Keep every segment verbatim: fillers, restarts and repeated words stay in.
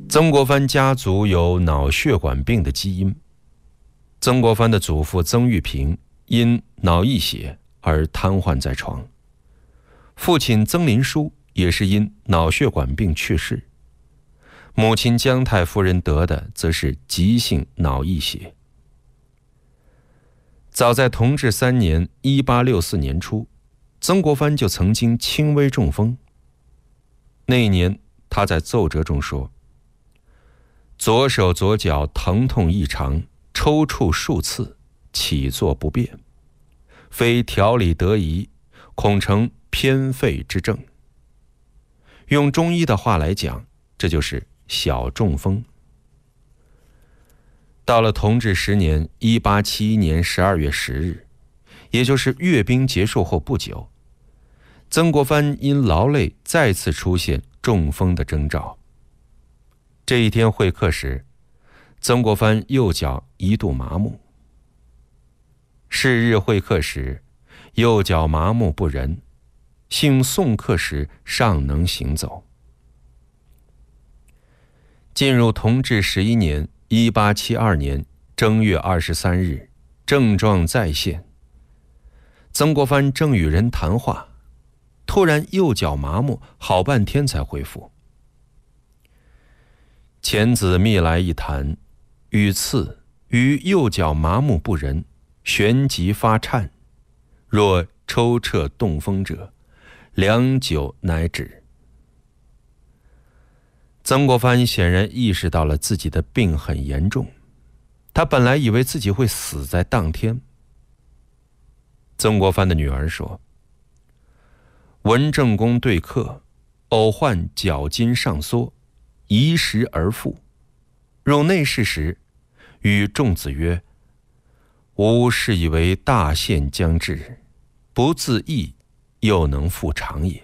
曾国藩家族有脑血管病的基因。曾国藩的祖父曾玉平因脑溢血而瘫痪在床，父亲曾林书也是因脑血管病去世，母亲姜太夫人得的则是急性脑溢血。早在同治三年一八六四年初，曾国藩就曾经轻微中风。那一年他在奏折中说，左手左脚疼痛异常，抽搐数次，起坐不便，非调理得宜，恐成偏废之症。用中医的话来讲，这就是小中风。到了同治十年一八七一年十二月十日，也就是阅兵结束后不久，曾国藩因劳累再次出现中风的征兆。这一天会客时，曾国藩右脚一度麻木。是日会客时，右脚麻木不仁，幸送客时尚能行走。进入同治十一年一八七二年正月二十三日，症状再现。曾国藩正与人谈话，突然右脚麻木，好半天才恢复。遣子密来一谈，语次于右脚麻木不仁，旋即发颤，若抽彻动风者，良久乃止。曾国藩显然意识到了自己的病很严重，他本来以为自己会死在当天。曾国藩的女儿说，文正公对客，偶患脚筋上缩，移食而复。入内室时，与众子曰，吾是以为大限将至，不自缢，又能复长也。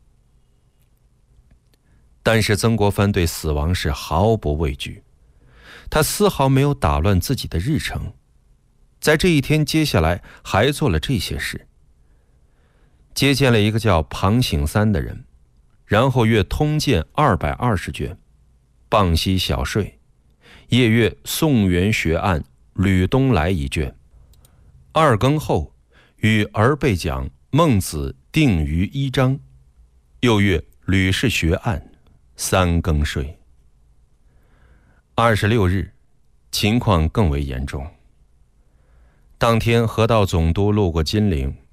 但是曾国藩对死亡是毫不畏惧，他丝毫没有打乱自己的日程，在这一天接下来还做了这些事：接见了一个叫庞醒三的人，然后阅通鉴二百二十卷，傍夕小睡，夜阅宋元学案吕东来一卷，二更后与儿辈讲孟子定于一章，又阅吕氏学案，三更睡。二十六日，情况更为严重。当天河道总督路过金陵，